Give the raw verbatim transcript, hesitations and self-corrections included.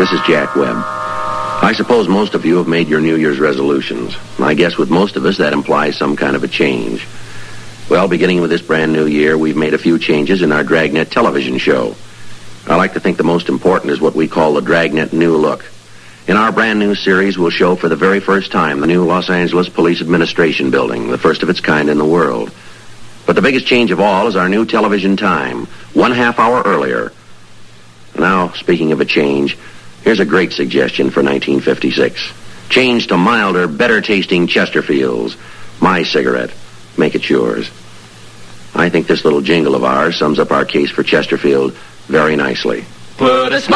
This is Jack Webb. I suppose most of you have made your New Year's resolutions. I guess with most of us that implies some kind of a change. Well, beginning with this brand new year, we've made a few changes in our Dragnet television show. I like to think the most important is what we call the Dragnet New Look. In our brand new series, we'll show for the very first time the new Los Angeles Police Administration Building, the first of its kind in the world. But the biggest change of all is our new television time, one half hour earlier. Now, speaking of a change, here's a great suggestion for nineteen fifty-six. Change to milder, better-tasting Chesterfields. My cigarette. Make it yours. I think this little jingle of ours sums up our case for Chesterfield very nicely. Put a